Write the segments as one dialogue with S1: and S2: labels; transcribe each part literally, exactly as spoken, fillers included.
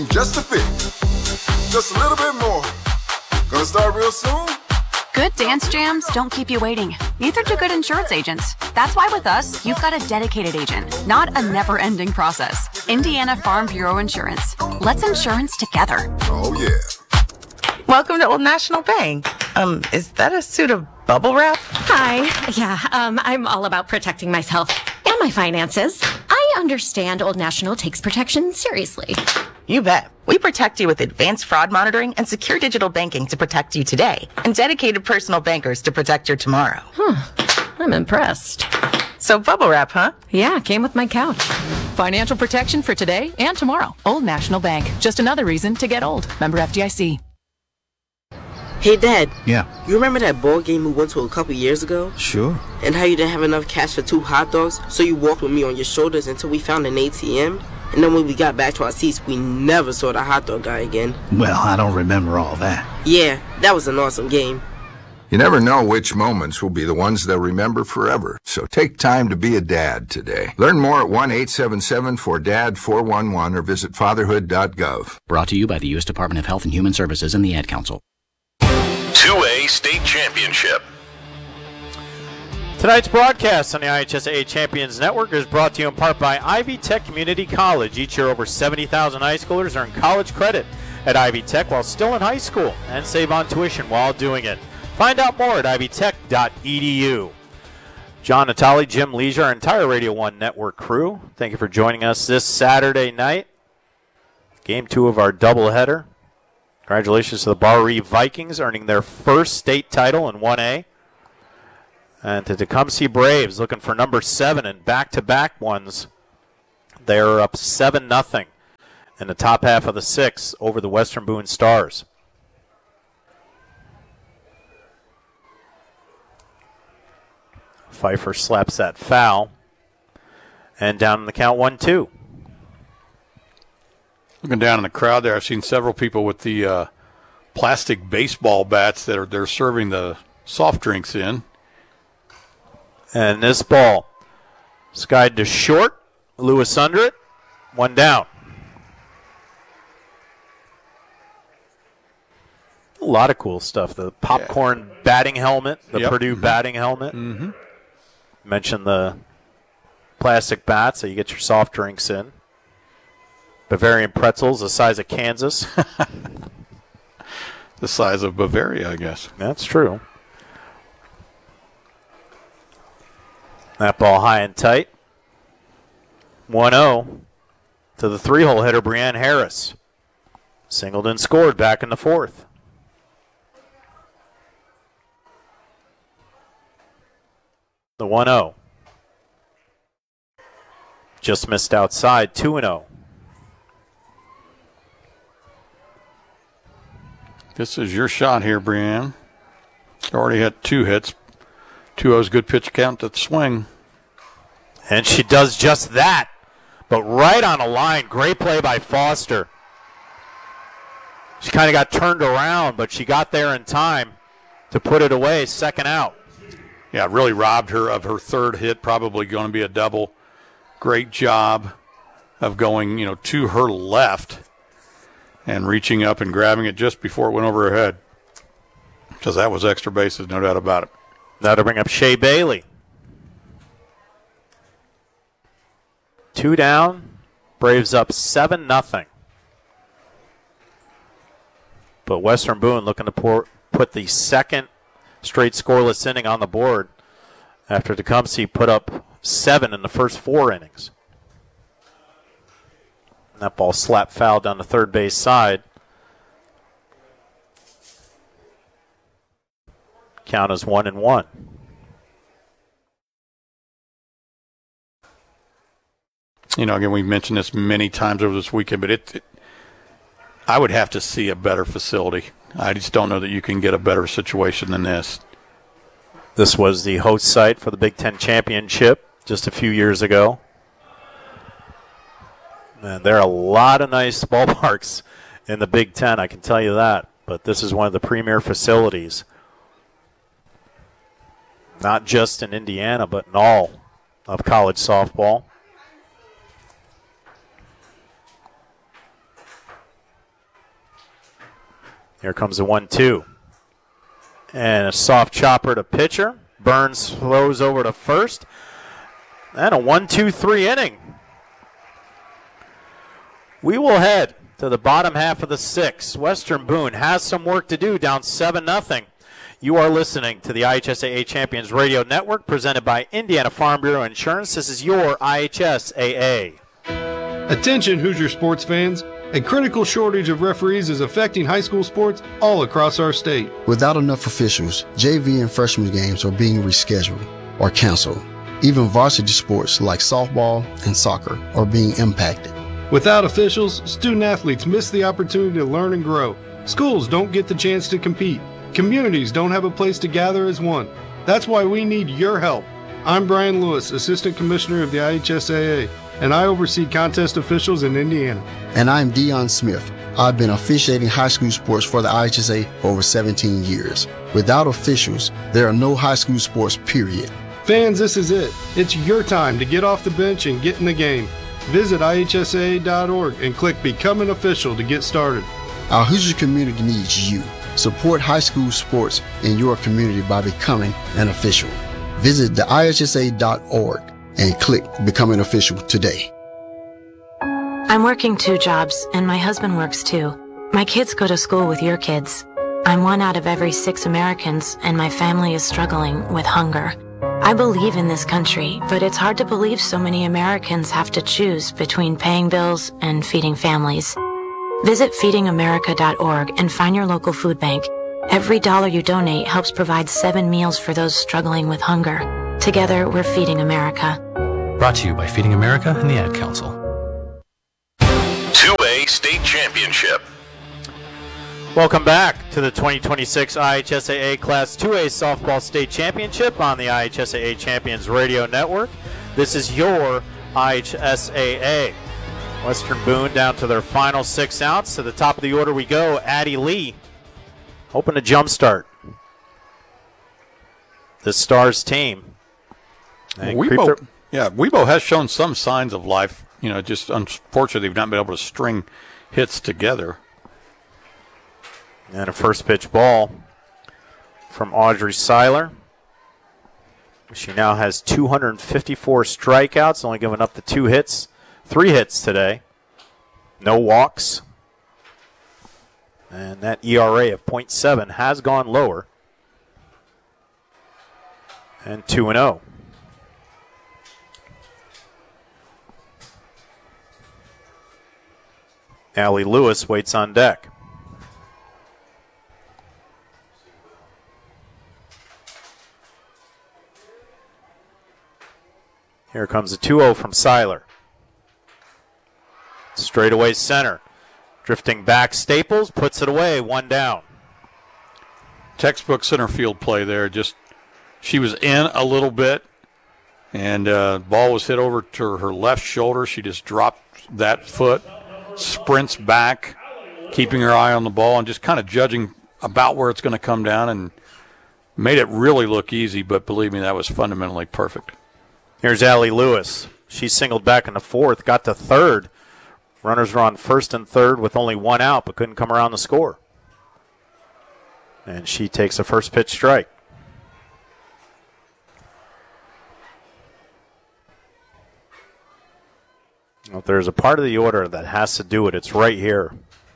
S1: Just a bit. Just a little bit more. Gonna start real soon?
S2: Good dance jams don't keep you waiting. Neither do good insurance agents. That's why with us, you've got a dedicated agent, not a never-ending process. Indiana Farm Bureau Insurance. Let's insurance together.
S1: Oh, yeah.
S3: Welcome to Old National Bank. Um, is that a suit of bubble wrap?
S4: Hi. Yeah, um, I'm all about protecting myself and my finances. I understand Old National takes protection seriously.
S3: You bet. We protect you with advanced fraud monitoring and secure digital banking to protect you today, and dedicated personal bankers to protect your tomorrow.
S4: Huh. I'm impressed.
S3: So bubble wrap, huh?
S4: Yeah, came with my couch.
S5: Financial protection for today and tomorrow. Old National Bank. Just another reason to get old. Member F D I C.
S6: Hey, Dad.
S7: Yeah.
S6: You remember that ball game we went to a couple years ago?
S7: Sure.
S6: And how you didn't have enough cash for two hot dogs, so you walked with me on your shoulders until we found an A T M? And then when we got back to our seats, we never saw the hot dog guy again.
S7: Well, I don't remember all that.
S6: Yeah, that was an awesome game.
S1: You never know which moments will be the ones they'll remember forever. So take time to be a dad today. Learn more at one eight seven seven four D A D four one one or visit fatherhood dot gov.
S8: Brought to you by the U S Department of Health and Human Services and the Ad Council.
S9: two A State Championship.
S10: Tonight's broadcast on the I H S A A Champions Network is brought to you in part by Ivy Tech Community College. Each year, over seventy thousand high schoolers earn college credit at Ivy Tech while still in high school and save on tuition while doing it. Find out more at ivy tech dot e d u. John Natale, Jim Leisure, our entire Radio one Network crew, thank you for joining us this Saturday night. Game two of our doubleheader. Congratulations to the Barre Vikings earning their first state title in one A. And to Tecumseh Braves looking for number seven and back-to-back ones. They're up seven nothing in the top half of the sixth over the Western Boone Stars. Pfeiffer slaps that foul. And down in the count one two.
S11: Looking down in the crowd there, I've seen several people with the uh, plastic baseball bats that are they're serving the soft drinks in.
S10: And this ball skied to short. Lewis under it. One down. A lot of cool stuff. The popcorn yeah. batting helmet, the
S11: yep.
S10: Purdue mm-hmm. batting helmet.
S11: Mm-hmm.
S10: Mentioned the plastic bats so you get your soft drinks in. Bavarian pretzels the size of Kansas.
S11: The size of Bavaria, I guess.
S10: That's true. That ball high and tight. one oh to the three-hole hitter, Brianne Harris. Singleton scored back in the fourth. The one oh. Just missed outside, two and oh.
S11: This is your shot here, Brianne. Already had two hits. two oh's good pitch count at the swing.
S10: And she does just that. But right on a line. Great play by Foster. She kind of got turned around, but she got there in time to put it away, second out.
S11: Yeah, really robbed her of her third hit, probably going to be a double. Great job of going, you know, to her left and reaching up and grabbing it just before it went over her head. Because that was extra bases, no doubt about it.
S10: That'll bring up Shea Bailey. Two down. Braves up seven nothing. But Western Boone looking to pour, put the second straight scoreless inning on the board after Tecumseh put up seven in the first four innings. And that ball slapped foul down the third base side. Count is one and one.
S11: You know, again, we've mentioned this many times over this weekend, but it, it I would have to see a better facility. I just don't know that you can get a better situation than this.
S10: This was the host site for the Big Ten Championship just a few years ago. And there are a lot of nice ballparks in the Big Ten, I can tell you that. But this is one of the premier facilities. Not just in Indiana, but in all of college softball. Here comes the one two. And a soft chopper to pitcher. Burns throws over to first. And a one two three inning. We will head to the bottom half of the sixth. Western Boone has some work to do, down seven nothing. You are listening to the I H S A A Champions Radio Network, presented by Indiana Farm Bureau Insurance. This is your I H S A A.
S12: Attention Hoosier sports fans. A critical shortage of referees is affecting high school sports all across our state.
S13: Without enough officials, J V and freshman games are being rescheduled or canceled. Even varsity sports like softball and soccer are being impacted.
S12: Without officials, student athletes miss the opportunity to learn and grow. Schools don't get the chance to compete. Communities don't have a place to gather as one. That's why we need your help. I'm Brian Lewis, Assistant Commissioner of the I H S A A, and I oversee contest officials in Indiana.
S13: And I'm Dion Smith. I've been officiating high school sports for the I H S A for over seventeen years. Without officials, there are no high school sports, period.
S12: Fans, this is it. It's your time to get off the bench and get in the game. Visit I H S A A dot org and click Become an Official to get started.
S13: Our Hoosier community needs you. Support high school sports in your community by becoming an official. Visit the I H S A dot org and click Become an Official today.
S14: I'm working two jobs, and my husband works too. My kids go to school with your kids. I'm one out of every six Americans, and my family is struggling with hunger. I believe in this country, but it's hard to believe so many Americans have to choose between paying bills and feeding families. Visit feeding america dot org and find your local food bank. Every dollar you donate helps provide seven meals for those struggling with hunger. Together, we're Feeding America.
S15: Brought to you by Feeding America and the Ad Council.
S9: two A State Championship.
S10: Welcome back to the twenty twenty-six I H S A A Class two A Softball State Championship on the I H S A A Champions Radio Network. This is your I H S A A. Western Boone down to their final six outs. To the top of the order we go. Addie Lee hoping to jumpstart the Stars team.
S11: Well, Weibo, their- yeah, Weibo has shown some signs of life. You know, just unfortunately they've not been able to string hits together.
S10: And a first pitch ball from Audrey Seiler. She now has two hundred fifty-four strikeouts, only giving up the two hits, three hits today. No walks. And that E R A of point seven has gone lower. And two and oh. Allie Lewis waits on deck. Here comes a two oh from Seiler. Straightaway center. Drifting back, Staples puts it away, one down.
S11: Textbook center field play there. Just she was in a little bit, and uh, ball was hit over to her left shoulder. She just dropped that foot, sprints back, keeping her eye on the ball, and just kind of judging about where it's going to come down, and made it really look easy, but believe me, that was fundamentally perfect.
S10: Here's Allie Lewis. She singled back in the fourth, got to third. Runners were on first and third with only one out, but couldn't come around the score. And she takes a first pitch strike. If there's a part of the order that has to do it, it's right here.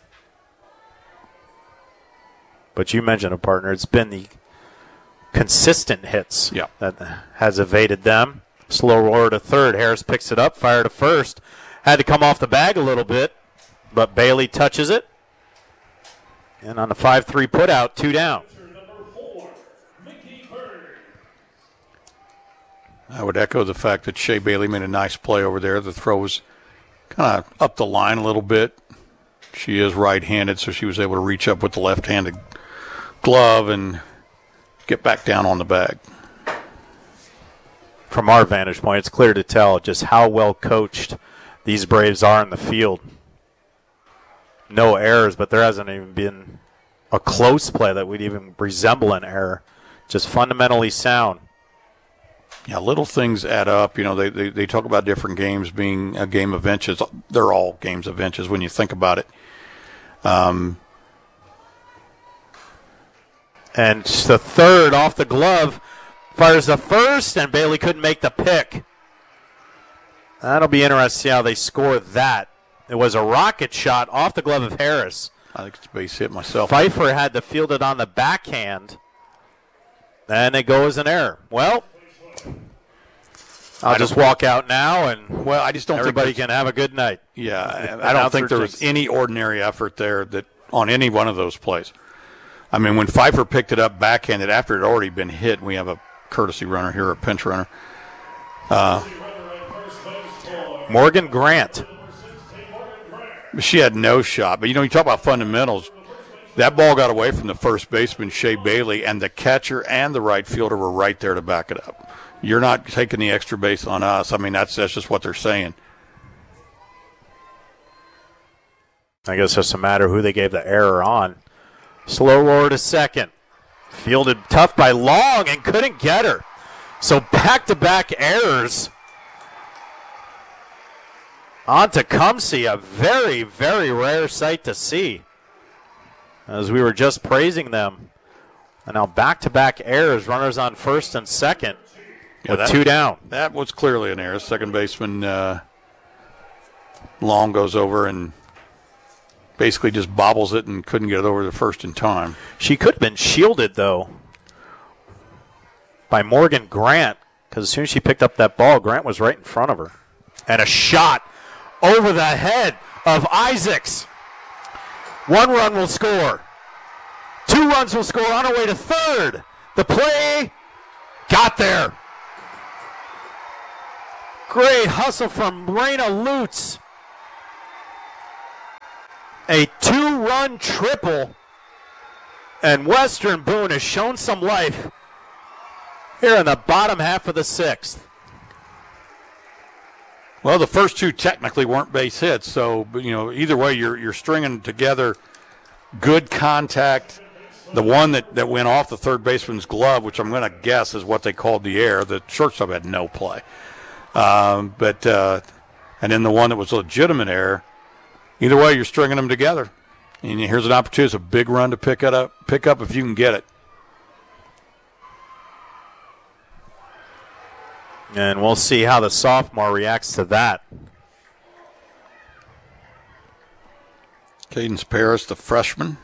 S10: But you mentioned a partner. It's been the consistent hits
S11: yeah.
S10: that has evaded them. Slow roller to third. Harris picks it up, fire to first. Had to come off the bag a little bit, but Bailey touches it. And on the five three put out, two down.
S11: I would echo the fact that Shea Bailey made a nice play over there. The throw was kind of up the line a little bit. She is right-handed, so she was able to reach up with the left-handed glove and get back down on the bag.
S10: From our vantage point, it's clear to tell just how well coached these Braves are in the field. No errors, but there hasn't even been a close play that would even resemble an error. Just fundamentally sound.
S11: Yeah, little things add up. You know, they, they, they talk about different games being a game of inches. They're all games of inches when you think about it. Um,
S10: And the third off the glove. Fires the first, and Bailey couldn't make the pick. That'll be interesting to see how they score that. It was a rocket shot off the glove of Harris.
S11: I think it's a base hit myself.
S10: Pfeiffer had to field it on the backhand. And it goes an error. Well, I'll just walk out now, and
S11: well, I just don't
S10: everybody
S11: think
S10: can have a good night.
S11: Yeah, I don't think there was any ordinary effort there that on any one of those plays. I mean, when Pfeiffer picked it up backhanded after it had already been hit, we have a courtesy runner here, a pinch runner. Uh,
S10: Morgan Grant.
S11: She had no shot. But, you know, you talk about fundamentals. That ball got away from the first baseman, Shea Bailey, and the catcher and the right fielder were right there to back it up. You're not taking the extra base on us. I mean, that's, that's just what they're saying.
S10: I guess it's just a matter of who they gave the error on. Slow roller to second. Fielded tough by Long and couldn't get her. So back-to-back errors on Tecumseh, a very, very rare sight to see, as we were just praising them. And now back-to-back errors, runners on first and second
S11: Yeah,
S10: with
S11: that,
S10: two down.
S11: That was clearly an error. Second baseman uh, Long goes over and basically just bobbles it and couldn't get it over the first in time.
S10: She could have been shielded, though, by Morgan Grant, because as soon as she picked up that ball, Grant was right in front of her. And a shot over the head of Isaacs. One run will score. Two runs will score on our way to third. The play got there. Great hustle from Raina Lutz. A two-run triple. And Western Boone has shown some life here in the bottom half of the sixth.
S11: Well, the first two technically weren't base hits, so you know either way you're you're stringing together good contact. The one that, that went off the third baseman's glove, which I'm going to guess is what they called the error. The shortstop had no play, um, but uh, and then the one that was a legitimate error. Either way, you're stringing them together, and here's an opportunity. It's a big run to pick it up. Pick up if you can get it.
S10: And we'll see how the sophomore reacts to that.
S11: Cadence Paris, the freshman.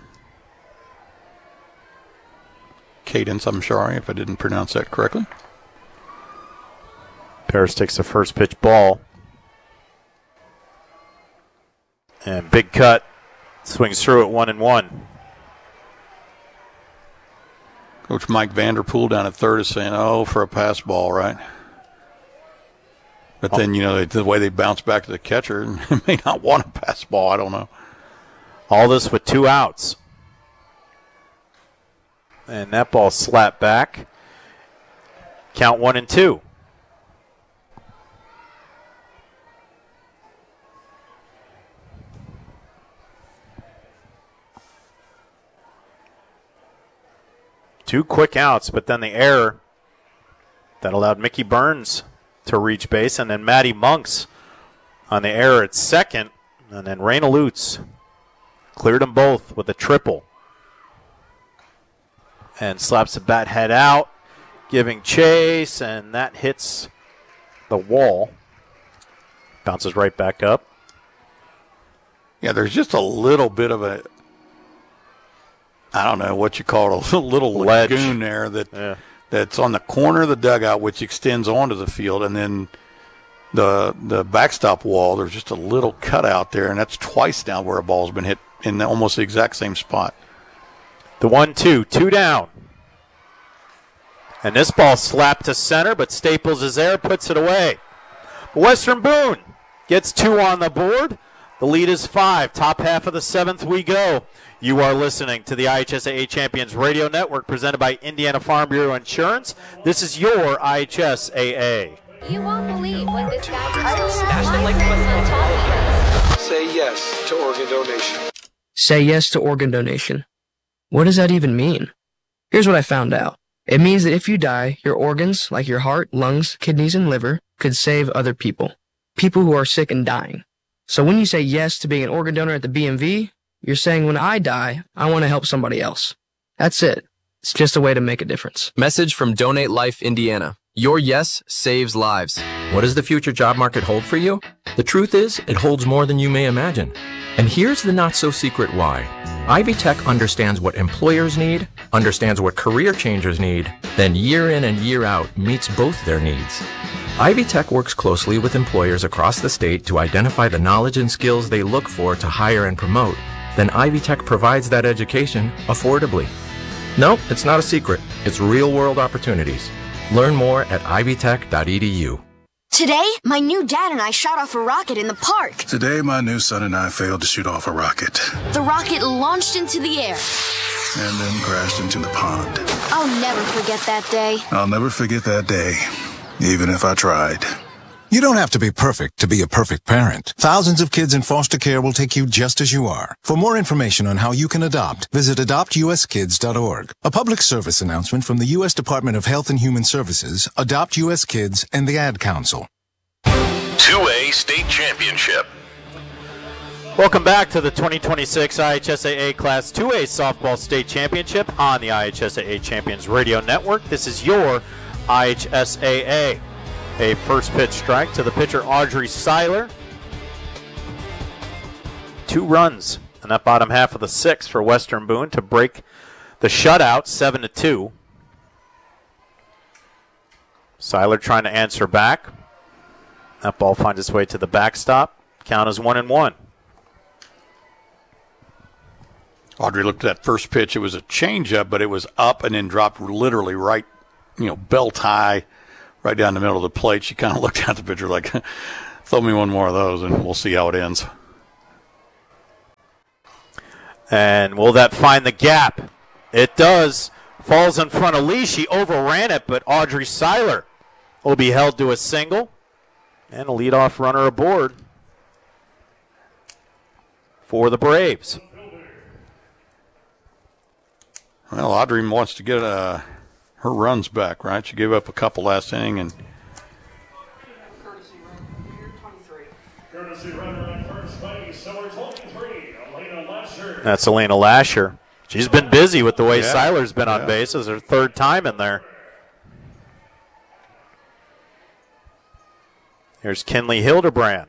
S11: Cadence, I'm sorry if I didn't pronounce that correctly.
S10: Paris takes the first pitch ball. And big cut. Swings through it one and one.
S11: Coach Mike Vanderpool down at third is saying, oh, for a pass ball, right? But then, you know, they, the way they bounce back to the catcher, may not want a pass ball. I don't know.
S10: All this with two outs. And that ball slapped back. Count one and two. Two quick outs, but then the error that allowed Mickey Burns to reach base, and then Maddie Monks on the error at second, and then Raina Lutz cleared them both with a triple. And slaps the bat head out, giving chase, and that hits the wall. Bounces right back up.
S11: Yeah, there's just a little bit of a, I don't know what you call it, a little
S10: Ledge.
S11: lagoon there that
S10: Yeah.
S11: that's on the corner of the dugout, which extends onto the field, and then the the backstop wall, there's just a little cutout there, and that's twice now where a ball's been hit in almost the exact same spot.
S10: The one two, two down. And this ball slapped to center, but Staples is there, puts it away. Western Boone gets two on the board. The lead is five. Top half of the seventh we go. You are listening to the I H S A A Champions Radio Network presented by Indiana Farm Bureau Insurance. This is your I H S A A.
S16: You won't believe what this guy
S17: Say yes to organ donation.
S18: Say yes to organ donation. What does that even mean? Here's what I found out. It means that if you die, your organs, like your heart, lungs, kidneys, and liver, could save other people. People who are sick and dying. So when you say yes to being an organ donor at the B M V, you're saying when I die, I want to help somebody else. That's it. It's just a way to make a difference.
S19: Message from Donate Life Indiana. Your yes saves lives.
S20: What does the future job market hold for you? The truth is, it holds more than you may imagine. And here's the not-so-secret why. Ivy Tech understands what employers need, understands what career changers need, then year in and year out meets both their needs. Ivy Tech works closely with employers across the state to identify the knowledge and skills they look for to hire and promote. Then Ivy Tech provides that education affordably. No, it's not a secret. It's real-world opportunities. Learn more at ivy tech dot e d u.
S21: Today, my new dad and I shot off a rocket in the park.
S22: Today, my new son and I failed to shoot off a rocket.
S21: The rocket launched into the air.
S22: And then crashed into the pond.
S21: I'll never forget that day.
S22: I'll never forget that day, even if I tried.
S23: You don't have to be perfect to be a perfect parent. Thousands of kids in foster care will take you just as you are. For more information on how you can adopt, visit adopt u s kids dot org. A public service announcement from the U S Department of Health and Human Services, Adopt U S Kids, and the Ad Council.
S9: two A State Championship.
S10: Welcome back to the twenty twenty-six I H S A A Class two A Softball State Championship on the I H S A A Champions Radio Network. This is your I H S A A. A first pitch strike to the pitcher, Audrey Seiler. Two runs in that bottom half of the sixth for Western Boone to break the shutout, seven to two. Seiler trying to answer back. That ball finds its way to the backstop. Count is one and one.
S11: Audrey looked at that first pitch. It was a changeup, but it was up and then dropped literally right, you know, belt high. Right down the middle of the plate. She kind of looked at the pitcher like, throw me one more of those and we'll see how it ends.
S10: And will that find the gap? It does. Falls in front of Lee. She overran it, but Audrey Seiler will be held to a single. And a leadoff runner aboard for the Braves.
S11: Well, Audrey wants to get a... her runs back, right? She gave up a couple last inning, and
S10: that's Elena Lasher. She's been busy with the way
S11: yeah,
S10: Seiler's been on
S11: yeah.
S10: base. This is her third time in there. Here's Kinley Hildebrand.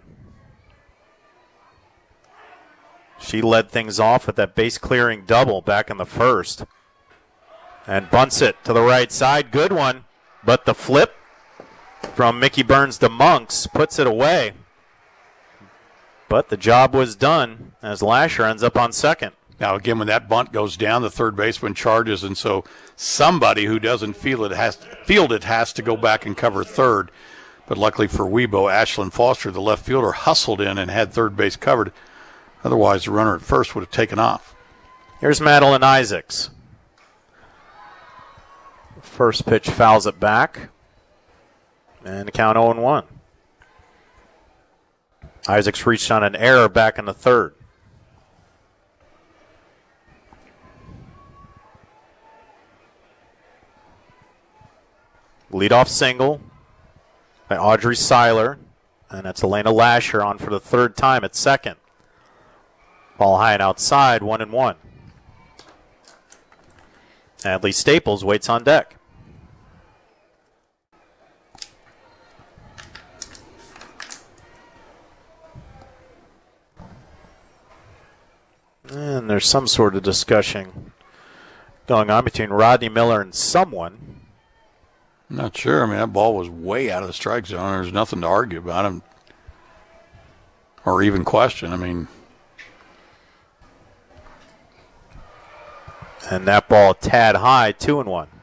S10: She led things off with that base clearing double back in the first. And bunts it to the right side. Good one. But the flip from Mickey Burns to Monks puts it away. But the job was done as Lasher ends up on second.
S11: Now, again, when that bunt goes down, the third baseman charges, and so somebody who doesn't feel it has field it has to go back and cover third. But luckily for Weibo, Ashlyn Foster, the left fielder, hustled in and had third base covered. Otherwise, the runner at first would have taken off.
S10: Here's Madeline Isaacs. First pitch fouls it back. And the count oh and one. Isaacs reached on an error back in the third. Leadoff single by Audrey Seiler. And that's Elena Lasher on for the third time at second. Ball high and outside, one and one. Adley Staples waits on deck. And there's some sort of discussion going on between Rodney Miller and someone.
S11: I'm not sure. I mean, that ball was way out of the strike zone. There's nothing to argue about him or even question. I mean,
S10: and that ball tad high, two and one.